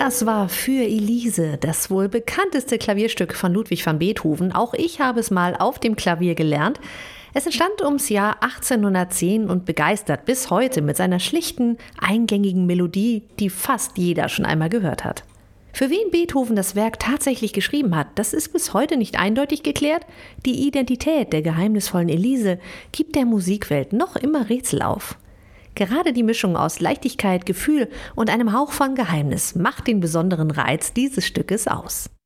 Das war Für Elise, das wohl bekannteste Klavierstück von Ludwig van Beethoven. Auch ich habe es mal auf dem Klavier gelernt. Es entstand ums Jahr 1810 und begeistert bis heute mit seiner schlichten, eingängigen Melodie, die fast jeder schon einmal gehört hat. Für wen Beethoven das Werk tatsächlich geschrieben hat, das ist bis heute nicht eindeutig geklärt. Die Identität der geheimnisvollen Elise gibt der Musikwelt noch immer Rätsel auf. Gerade die Mischung aus Leichtigkeit, Gefühl und einem Hauch von Geheimnis macht den besonderen Reiz dieses Stückes aus.